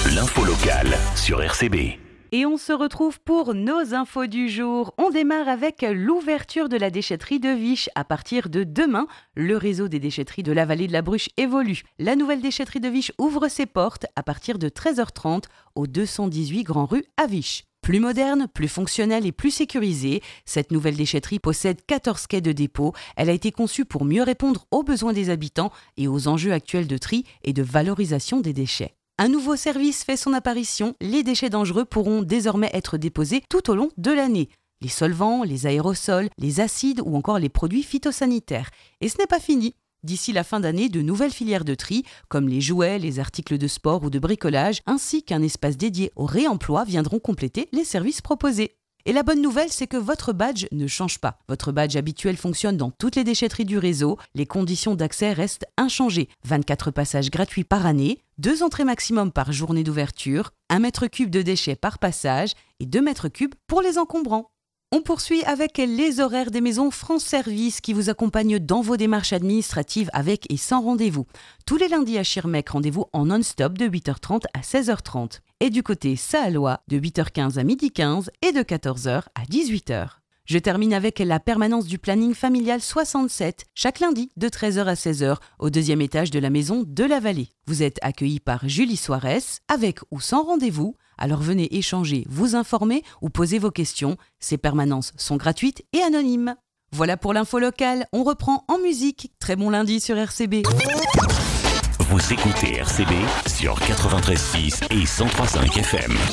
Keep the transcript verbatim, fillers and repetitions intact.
L'info locale sur R C B. Et on se retrouve pour nos infos du jour. On démarre avec l'ouverture de la déchetterie de Viche. À partir de demain, le réseau des déchetteries de la vallée de la Bruche évolue. La nouvelle déchetterie de Viche ouvre ses portes à partir de treize heures trente au deux cent dix-huit Grand Rue à Viche. Plus moderne, plus fonctionnelle et plus sécurisée, cette nouvelle déchetterie possède quatorze quais de dépôt. Elle a été conçue pour mieux répondre aux besoins des habitants et aux enjeux actuels de tri et de valorisation des déchets. Un nouveau service fait son apparition. Les déchets dangereux pourront désormais être déposés tout au long de l'année. Les solvants, les aérosols, les acides ou encore les produits phytosanitaires. Et ce n'est pas fini. D'ici la fin d'année, de nouvelles filières de tri, comme les jouets, les articles de sport ou de bricolage, ainsi qu'un espace dédié au réemploi viendront compléter les services proposés. Et la bonne nouvelle, c'est que votre badge ne change pas. Votre badge habituel fonctionne dans toutes les déchetteries du réseau. Les conditions d'accès restent inchangées. vingt-quatre passages gratuits par année, deux entrées maximum par journée d'ouverture, un mètre cube de déchets par passage et deux mètres cubes pour les encombrants. On poursuit avec les horaires des maisons France Service qui vous accompagnent dans vos démarches administratives avec et sans rendez-vous. Tous les lundis à Schirmeck, rendez-vous en non-stop de huit heures trente à seize heures trente. Et du côté Sahallois, de huit heures quinze à midi quinze et de quatorze heures à dix-huit heures. Je termine avec la permanence du planning familial soixante-sept, chaque lundi de treize heures à seize heures au deuxième étage de la maison de la Vallée. Vous êtes accueillis par Julie Soares, avec ou sans rendez-vous. Alors venez échanger, vous informer ou poser vos questions. Ces permanences sont gratuites et anonymes. Voilà pour l'info locale, on reprend en musique. Très bon lundi sur R C B. Vous écoutez R C B sur quatre-vingt-treize virgule six et cent trois virgule cinq F M.